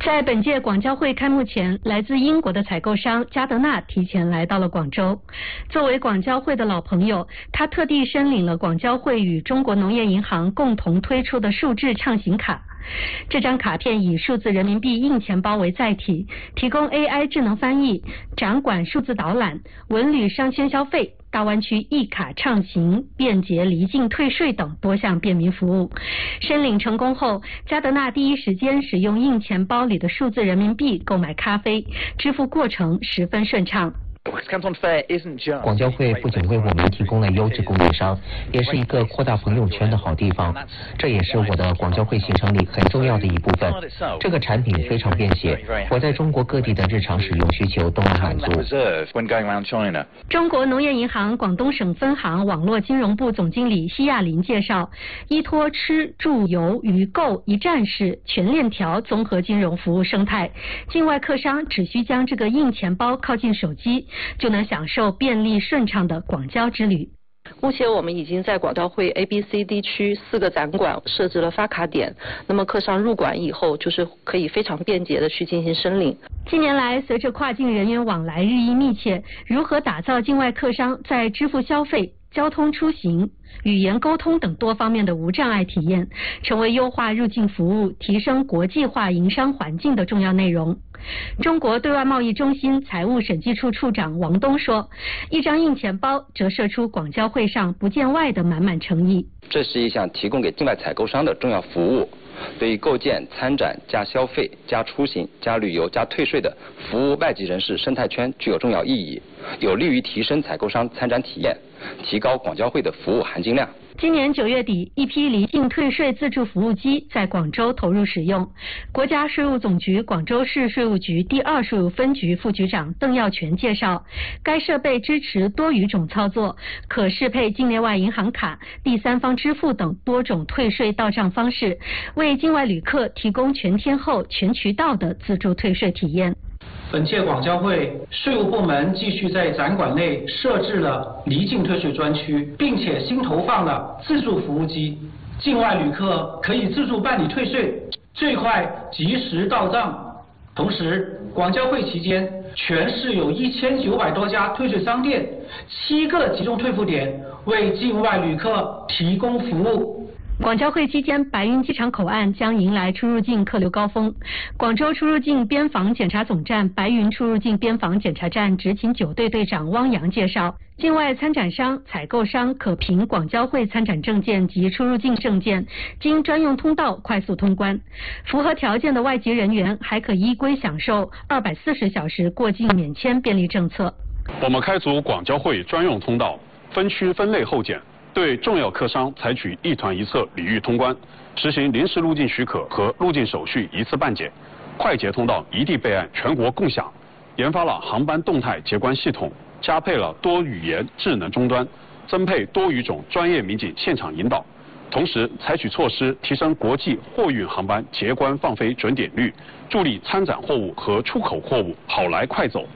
在本届广交会开幕前，来自英国的采购商加德纳提前来到了广州。作为广交会的老朋友，他特地申领了广交会与中国农业银行共同推出的数字畅行卡。这张卡片以数字人民币硬钱包为载体，提供 AI 智能翻译、展馆数字导览、文旅商圈消费、大湾区一卡畅行、便捷离境退税等多项便民服务。申领成功后，加德纳第一时间使用硬钱包里的数字人民币购买咖啡，支付过程十分顺畅。 广交会不仅为我们提供了优质供应商，也是一个扩大朋友圈的好地方。这也是我的广交会行程里很重要的一部分。这个产品非常便携，我在中国各地的日常使用需求都能满足。 中国农业银行广东省分行网络金融部总经理奚亚林介绍，依托吃住游娱购一站式全链条综合金融服务生态，境外客商只需将这个硬钱包靠近手机，就能享受便利顺畅的广交之旅。 目前我们已经在广交会 A、B、C、D 区4个展馆设置了发卡点，那么客商入馆以后就是可以非常便捷的去进行申领。 近年来，随着跨境人员往来日益密切，如何打造境外客商在支付消费、交通出行、语言沟通等多方面的无障碍体验，成为优化入境服务、提升国际化营商环境的重要内容。中国对外贸易中心财务审计处处长王东说，一张硬钱包折射出广交会上不见外的满满诚意。 这是一项提供给境外采购商的重要服务，对于构建参展加消费加出行加旅游加退税的服务外籍人士生态圈具有重要意义，有利于提升采购商参展体验，提高广交会的服务含金量。 今年9月底，一批离境退税自助服务机在广州投入使用。国家税务总局广州市税务局第2税务分局副局长邓耀全介绍，该设备支持多语种操作，可适配境内外银行卡、第三方支付等多种退税到账方式，为境外旅客提供全天候、全渠道的自助退税体验。 本届广交会税务部门继续在展馆内设置了离境退税专区，并且新投放了自助服务机，境外旅客可以自助办理退税，最快及时到账。同时，广交会期间，全市有1900多家退税商店，7个集中退付点，为境外旅客提供服务。 广交会期间，白云机场口岸将迎来出入境客流高峰。广州出入境边防检查总站白云出入境边防检查站执勤9队队长汪洋介绍，境外参展商、采购商可凭广交会参展证件及出入境证件，经专用通道快速通关。符合条件的外籍人员还可依规享受240小时过境免签便利政策。 我们开足广交会专用通道，分区分类候检。对重要客商采取一团一策礼遇通关，实行临时入境许可和入境手续一次办结，快捷通道一地备案，全国共享。研发了航班动态结关系统，加配了多语言智能终端，增配多语种专业民警现场引导。同时采取措施提升国际货运航班结关放飞准点率，助力参展货物和出口货物好来快走。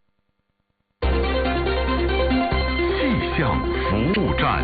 气象服务站。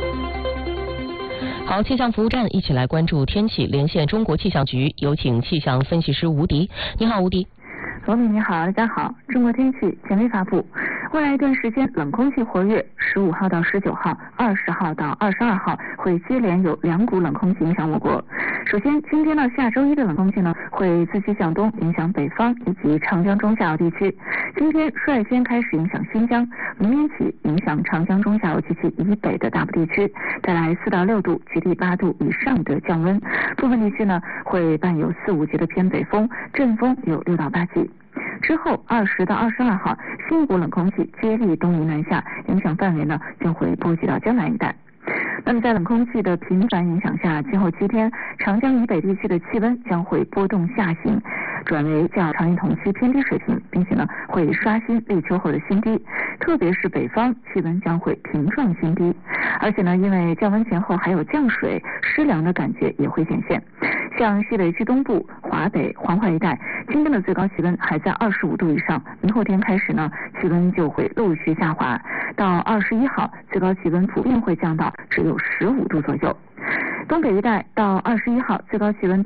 好，气象服务站一起来关注天气，连线中国气象局，有请气象分析师吴迪。你好，吴迪。 罗敏你好，大家好。中国天气权威发布，未来一段时间冷空气活跃，15号到19号、20号到22号会接连有2股冷空气影响我国。首先，今天到下周一的冷空气呢会自西向东影响北方以及长江中下游地区。今天率先开始影响新疆，明天起影响长江中下游及其以北的大部地区，带来4到6度、极地8度以上的降温。部分地区呢会伴有4、5级的偏北风，阵风有6到8级。之后20到22号，新一股冷空气接力东移南下，影响范围呢将会波及到江南一带。那么在冷空气的频繁影响下，今后7天长江以北地区的气温将会波动下行，转为较常年同期偏低水平，并且呢会刷新立秋后的新低，特别是北方气温将会平创新低，而且呢因为降温前后还有降水，湿凉的感觉也会显现。像西北区东部、华北、黄淮一带，今天的最高气温还在25度以上，明后天开始呢气温就会陆续下滑，到21号最高气温普遍会降到只有15度左右。东北一带到21号最高气温